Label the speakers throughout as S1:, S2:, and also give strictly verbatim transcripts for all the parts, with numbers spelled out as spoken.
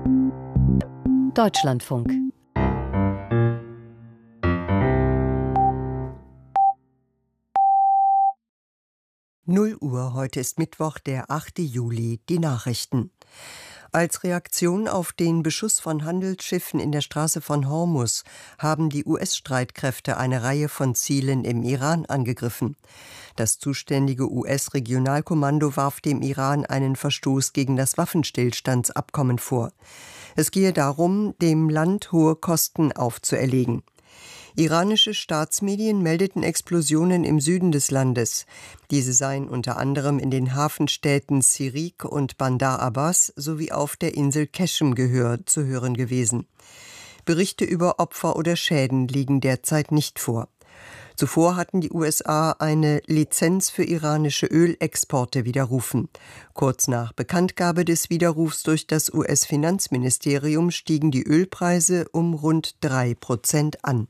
S1: Deutschlandfunk.
S2: null Uhr, heute ist Mittwoch, der achte Juli, die Nachrichten. Als Reaktion auf den Beschuss von Handelsschiffen in der Straße von Hormuz haben die U S-Streitkräfte eine Reihe von Zielen im Iran angegriffen. Das zuständige U S-Regionalkommando warf dem Iran einen Verstoß gegen das Waffenstillstandsabkommen vor. Es gehe darum, dem Land hohe Kosten aufzuerlegen. Iranische Staatsmedien meldeten Explosionen im Süden des Landes. Diese seien unter anderem in den Hafenstädten Sirik und Bandar Abbas sowie auf der Insel Keshem gehör, zu hören gewesen. Berichte über Opfer oder Schäden liegen derzeit nicht vor. Zuvor hatten die U S A eine Lizenz für iranische Ölexporte widerrufen. Kurz nach Bekanntgabe des Widerrufs durch das U S-Finanzministerium stiegen die Ölpreise um rund drei Prozent an.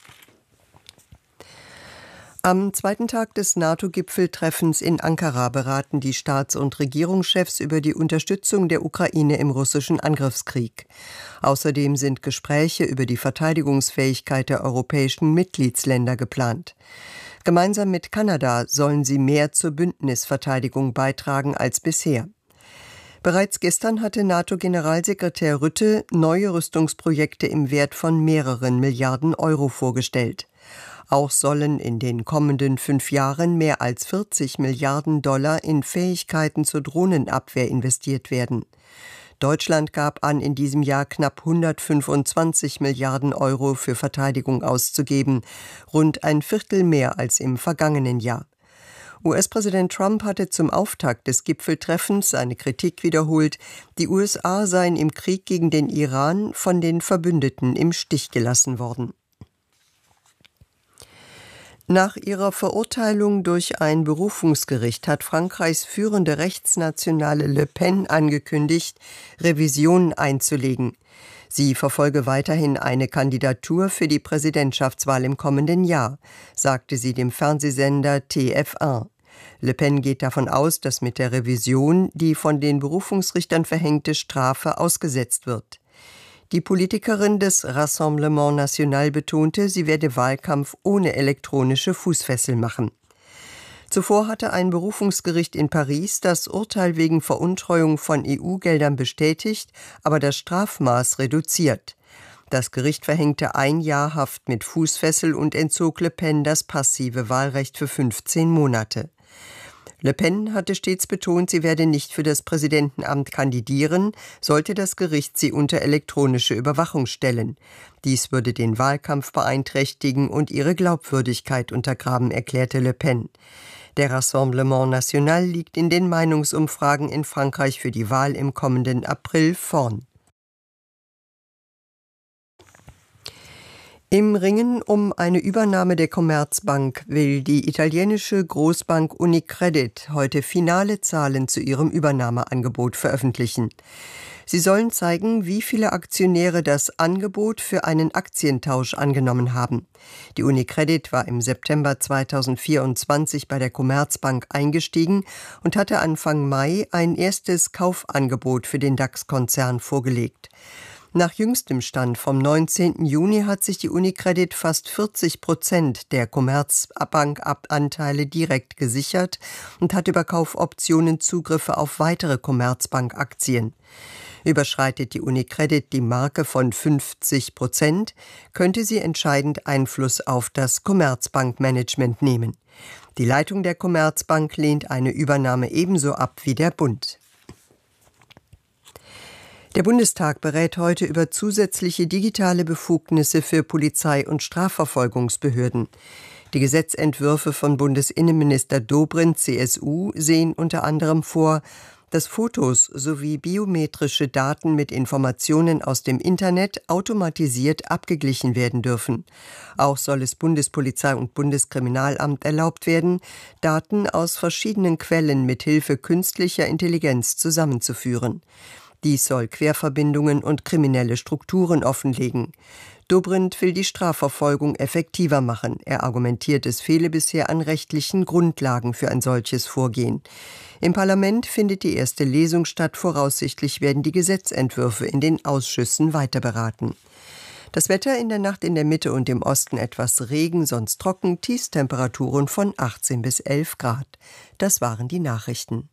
S2: Am zweiten Tag des NATO-Gipfeltreffens in Ankara beraten die Staats- und Regierungschefs über die Unterstützung der Ukraine im russischen Angriffskrieg. Außerdem sind Gespräche über die Verteidigungsfähigkeit der europäischen Mitgliedsländer geplant. Gemeinsam mit Kanada sollen sie mehr zur Bündnisverteidigung beitragen als bisher. Bereits gestern hatte NATO-Generalsekretär Rutte neue Rüstungsprojekte im Wert von mehreren Milliarden Euro vorgestellt. Auch sollen in den kommenden fünf Jahren mehr als vierzig Milliarden Dollar in Fähigkeiten zur Drohnenabwehr investiert werden. Deutschland gab an, in diesem Jahr knapp hundertfünfundzwanzig Milliarden Euro für Verteidigung auszugeben, rund ein Viertel mehr als im vergangenen Jahr. U S-Präsident Trump hatte zum Auftakt des Gipfeltreffens seine Kritik wiederholt, die U S A seien im Krieg gegen den Iran von den Verbündeten im Stich gelassen worden. Nach ihrer Verurteilung durch ein Berufungsgericht hat Frankreichs führende Rechtsnationale Le Pen angekündigt, Revisionen einzulegen. Sie verfolge weiterhin eine Kandidatur für die Präsidentschaftswahl im kommenden Jahr, sagte sie dem Fernsehsender T F eins. Le Pen geht davon aus, dass mit der Revision die von den Berufungsrichtern verhängte Strafe ausgesetzt wird. Die Politikerin des Rassemblement National betonte, sie werde Wahlkampf ohne elektronische Fußfessel machen. Zuvor hatte ein Berufungsgericht in Paris das Urteil wegen Veruntreuung von E U-Geldern bestätigt, aber das Strafmaß reduziert. Das Gericht verhängte ein Jahr Haft mit Fußfessel und entzog Le Pen das passive Wahlrecht für fünfzehn Monate. Le Pen hatte stets betont, sie werde nicht für das Präsidentenamt kandidieren, sollte das Gericht sie unter elektronische Überwachung stellen. Dies würde den Wahlkampf beeinträchtigen und ihre Glaubwürdigkeit untergraben, erklärte Le Pen. Der Rassemblement National liegt in den Meinungsumfragen in Frankreich für die Wahl im kommenden April vorn. Im Ringen um eine Übernahme der Commerzbank will die italienische Großbank Unicredit heute finale Zahlen zu ihrem Übernahmeangebot veröffentlichen. Sie sollen zeigen, wie viele Aktionäre das Angebot für einen Aktientausch angenommen haben. Die Unicredit war im September zweitausendvierundzwanzig bei der Commerzbank eingestiegen und hatte Anfang Mai ein erstes Kaufangebot für den DAX-Konzern vorgelegt. Nach jüngstem Stand vom neunzehnten Juni hat sich die Unicredit fast vierzig Prozent der Commerzbank-Anteile direkt gesichert und hat über Kaufoptionen Zugriffe auf weitere Commerzbank-Aktien. Überschreitet die Unicredit die Marke von fünfzig Prozent, könnte sie entscheidend Einfluss auf das Commerzbank-Management nehmen. Die Leitung der Commerzbank lehnt eine Übernahme ebenso ab wie der Bund. Der Bundestag berät heute über zusätzliche digitale Befugnisse für Polizei- und Strafverfolgungsbehörden. Die Gesetzentwürfe von Bundesinnenminister Dobrindt, C S U, sehen unter anderem vor, dass Fotos sowie biometrische Daten mit Informationen aus dem Internet automatisiert abgeglichen werden dürfen. Auch soll es Bundespolizei und Bundeskriminalamt erlaubt werden, Daten aus verschiedenen Quellen mit Hilfe künstlicher Intelligenz zusammenzuführen. Dies soll Querverbindungen und kriminelle Strukturen offenlegen. Dobrindt will die Strafverfolgung effektiver machen. Er argumentiert, es fehle bisher an rechtlichen Grundlagen für ein solches Vorgehen. Im Parlament findet die erste Lesung statt. Voraussichtlich werden die Gesetzentwürfe in den Ausschüssen weiterberaten. Das Wetter in der Nacht in der Mitte und im Osten etwas Regen, sonst trocken, Tiefstemperaturen von achtzehn bis elf Grad. Das waren die Nachrichten.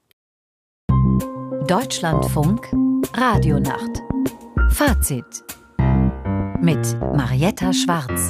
S1: Deutschlandfunk Radionacht. Fazit mit Marietta Schwarz.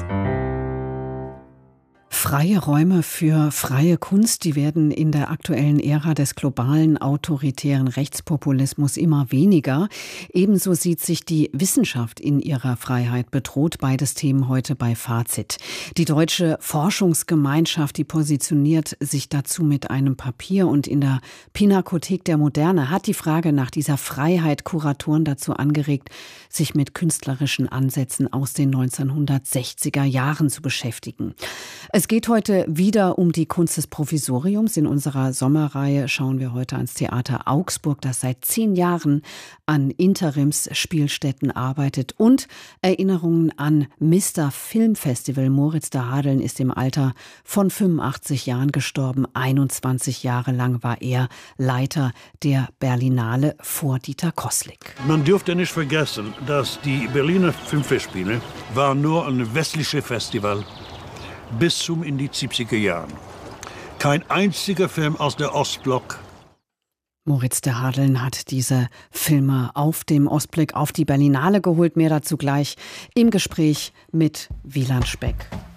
S3: Freie Räume für freie Kunst, die werden in der aktuellen Ära des globalen autoritären Rechtspopulismus immer weniger. Ebenso sieht sich die Wissenschaft in ihrer Freiheit bedroht. Beides Themen heute bei Fazit. Die deutsche Forschungsgemeinschaft, die positioniert sich dazu mit einem Papier, und in der Pinakothek der Moderne hat die Frage nach dieser Freiheit Kuratoren dazu angeregt, sich mit künstlerischen Ansätzen aus den neunzehnhundertsechziger Jahren zu beschäftigen. Es geht heute wieder um die Kunst des Provisoriums. In unserer Sommerreihe schauen wir heute ans Theater Augsburg, das seit zehn Jahren an Interimsspielstätten arbeitet, und Erinnerungen an Mister Filmfestival. Moritz de Hadeln ist im Alter von fünfundachtzig Jahren gestorben. einundzwanzig Jahre lang war er Leiter der Berlinale vor Dieter Koslik.
S4: Man dürfte nicht vergessen, dass die Berliner Filmfestspiele war nur ein westliches Festival bis zum in die siebziger Jahren. Kein einziger Film aus der Ostblock.
S3: Moritz de Hadeln hat diese Filme auf dem Ostblick auf die Berlinale geholt. Mehr dazu gleich im Gespräch mit Wieland Speck.